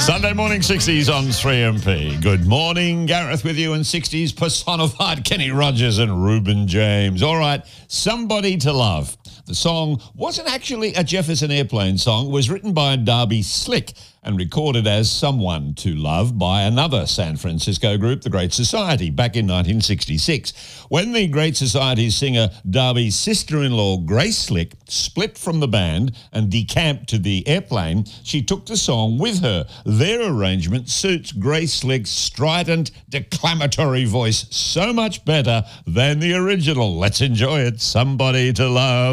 Sunday morning 60s on 3MP. Good morning, Gareth with you, and 60s personified Kenny Rogers and Reuben James. All right, Somebody to Love. The song wasn't actually a Jefferson Airplane song. It was written by Darby Slick and recorded as Someone to Love by another San Francisco group, The Great Society, back in 1966. When the Great Society's singer Darby's sister-in-law, Grace Slick, split from the band and decamped to the Airplane, she took the song with her. Their arrangement suits Grace Slick's strident, declamatory voice so much better than the original. Let's enjoy it. Somebody to Love.